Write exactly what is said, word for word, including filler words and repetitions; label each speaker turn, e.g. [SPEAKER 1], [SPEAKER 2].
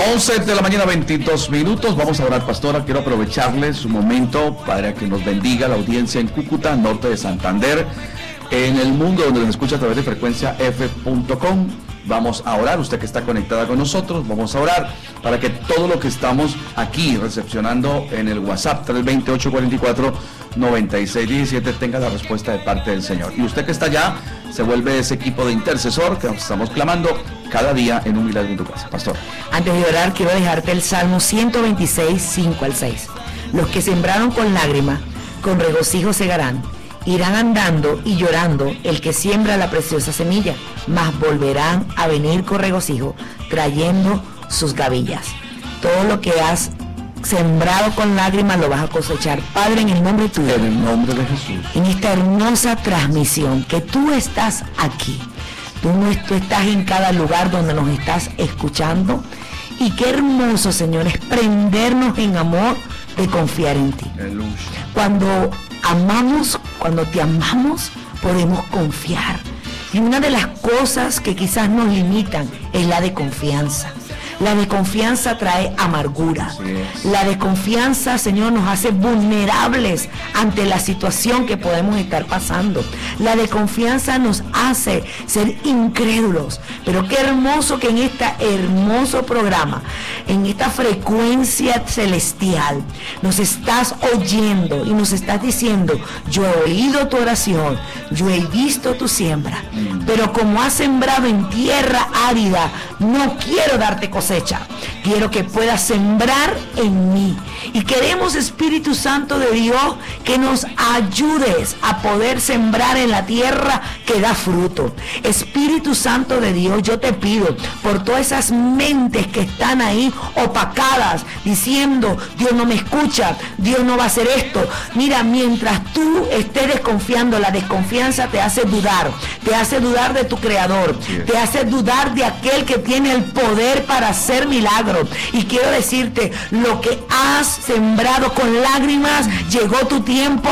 [SPEAKER 1] once de la mañana, veintidós minutos. Vamos a orar, pastora. Quiero aprovecharle su momento para que nos bendiga la audiencia en Cúcuta, norte de Santander, en el mundo donde nos escucha a través de frecuencia f punto com. Vamos a orar, usted que está conectada con nosotros, vamos a orar para que todo lo que estamos aquí recepcionando en el WhatsApp tres dos ocho, cuatro cuatro, nueve seis uno siete tenga la respuesta de parte del Señor. Y usted que está allá se vuelve ese equipo de intercesor que nos estamos clamando cada día en un milagro en tu casa. Pastor.
[SPEAKER 2] Antes de orar, quiero dejarte el Salmo ciento veintiséis, cinco al seis. Los que sembraron con lágrimas, con regocijo segarán. Irán andando y llorando el que siembra la preciosa semilla, mas volverán a venir con regocijo, trayendo sus gavillas. Todo lo que has sembrado con lágrimas lo vas a cosechar. Padre, en el nombre tuyo,
[SPEAKER 1] en el nombre de Jesús,
[SPEAKER 2] en esta hermosa transmisión, que tú estás aquí, tú, no, tú estás en cada lugar donde nos estás escuchando, y qué hermoso, Señor, es prendernos en amor de confiar en ti.
[SPEAKER 1] Aleluya.
[SPEAKER 2] Cuando amamos, cuando te amamos, podemos confiar. Y una de las cosas que quizás nos limitan es la de confianza. La desconfianza trae amargura. La desconfianza, Señor, nos hace vulnerables ante la situación que podemos estar pasando. La desconfianza nos hace ser incrédulos. Pero qué hermoso que en este hermoso programa, en esta frecuencia celestial, nos estás oyendo y nos estás diciendo: yo he oído tu oración, yo he visto tu siembra, pero como has sembrado en tierra árida, no quiero darte cosecha. Quiero que puedas sembrar en mí. Y queremos, Espíritu Santo de Dios, que nos ayudes a poder sembrar en la tierra que da fruto. Espíritu Santo de Dios, yo te pido por todas esas mentes que están ahí opacadas, diciendo: Dios no me escucha, Dios no va a hacer esto. Mira, mientras tú estés desconfiando, la desconfianza te hace dudar, te hace dudar de tu Creador, te hace dudar de aquel que tiene el poder para hacer milagros. Y quiero decirte, lo que has sembrado con lágrimas, llegó tu tiempo